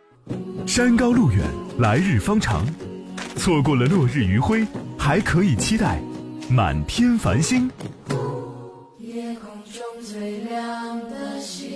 山高路远，来日方长，错过了落日余晖，还可以期待满天繁星。 夜空中最亮的星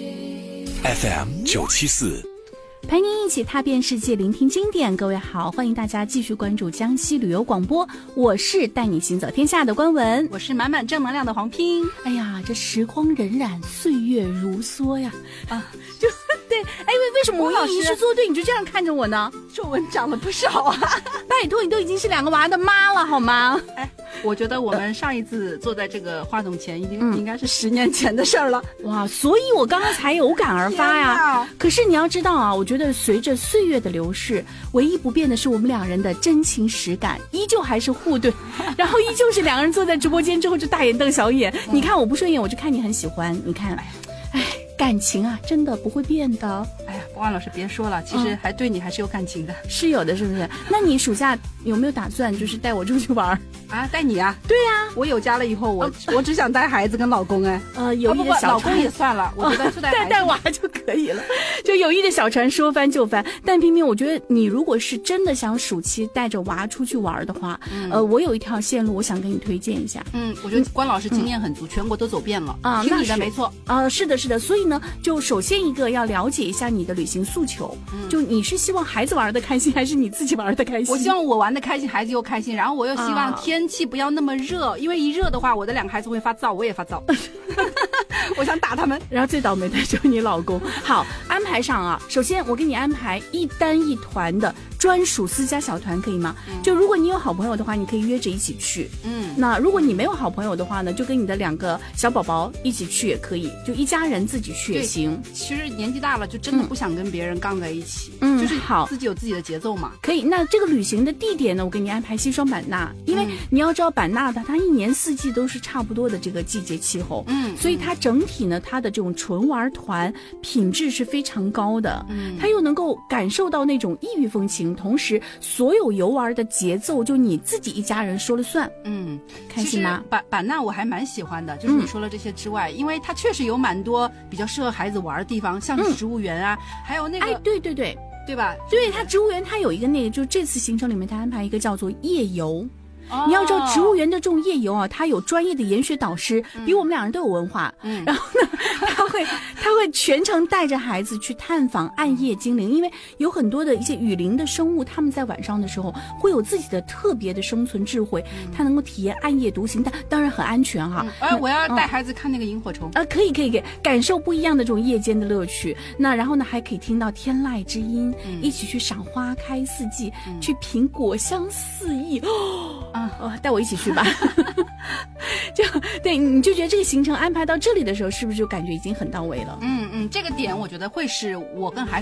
FM974 陪您一起踏遍世界，聆听经典。各位好，欢迎大家继续关注江西旅游广播，我是带你行走天下的关文， 我是满满正能量的黄拼。 哎呀，这时光荏苒，岁月如梭呀！就对，为什么我一是做对你就这样看着我呢？ 皱纹长了不少啊！ 拜托，你都已经是2个娃的妈了好吗？ 我觉得我们上一次坐在这个话筒前，应该是10年前的事儿了。 哇，所以我刚刚才有感而发呀。可是你要知道啊，我觉得随着岁月的流逝，唯一不变的是我们2人的真情实感，依旧还是互怼，然后依旧是2个人坐在直播间之后就大眼瞪小眼。你看我不顺眼，我就看你很喜欢。你看，感情啊，真的不会变的。 哎呀，汪老师别说了，其实还对你还是有感情的， 是有的，是不是？那你暑假有没有打算就是带我出去玩啊？带你啊？ 对呀， 我有家了以后，我只想带孩子跟老公。 有意的小船， 老公也算了，我觉得就带娃就可以了。就有意的小船说翻就翻。但偏偏我觉得你如果是真的想暑期带着娃出去玩的话，我有一条线路，我想跟你推荐一下。 我觉得关老师经验很足，全国都走遍了啊。听你的没错是的，是的。所以呢，就首先一个要了解一下你的旅行诉求，就你是希望孩子玩的开心，还是你自己玩的开心？ 我希望我玩的开心，孩子又开心，然后我又希望天气不要那么热，因为一热的话，我的2个孩子会发燥，我也发燥。我想打他们。 然后最倒霉的就是你老公。好，安排上啊，首先我给你安排一单一团的专属私家小团，可以吗？就如果你有好朋友的话，你可以约着一起去。那如果你没有好朋友的话呢，就跟你的2个小宝宝一起去也可以，就一家人自己去也行。 其实年纪大了，就真的不想跟别人杠在一起。就是好， 自己有自己的节奏嘛。 可以。那这个旅行的地点呢，我给你安排西双版纳，因为你要知道版纳它1年4季都是差不多的这个季节气候，所以它整体呢，它的这种纯玩团品质是非常高的，它又能够感受到那种异域风情，同时所有游玩的节奏就你自己一家人说了算。开心吗？ 版纳我还蛮喜欢的，就是你说了这些之外，因为它确实有蛮多比较适合孩子玩的地方，像是植物园啊，还有那个对吧？ 对，它植物园它有一个那个，就这次行程里面它安排一个叫做夜游。你要知道植物园的这种夜游啊，它有专业的研学导师，比我们2人都有文化。然后呢，他会全程带着孩子去探访暗夜精灵，因为有很多的一些雨林的生物，他们在晚上的时候会有自己的特别的生存智慧，他能够体验暗夜独行，但当然很安全哈。 我要带孩子看那个萤火虫可以，感受不一样的这种夜间的乐趣。那然后呢，还可以听到天籁之音，一起去赏花开四季，去品果香四溢。带我一起去吧。就对，你就觉得这个行程安排到这里的时候，是不是就感觉已经很到位了？ 这个点我觉得会是我跟孩子